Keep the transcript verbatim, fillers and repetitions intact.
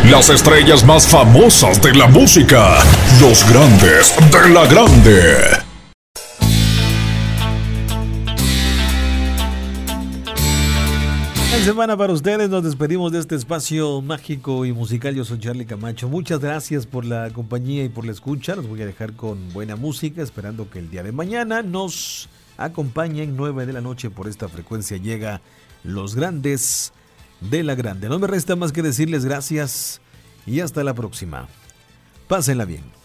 Las estrellas más famosas de la música. Los grandes de la grande. Buena semana para ustedes. Nos despedimos de este espacio mágico y musical. Yo soy Charlie Camacho. Muchas gracias por la compañía y por la escucha. Los voy a dejar con buena música, esperando que el día de mañana nos acompañen nueve de la noche por esta frecuencia. Llega Los Grandes de la Grande. No me resta más que decirles gracias y hasta la próxima. Pásenla bien.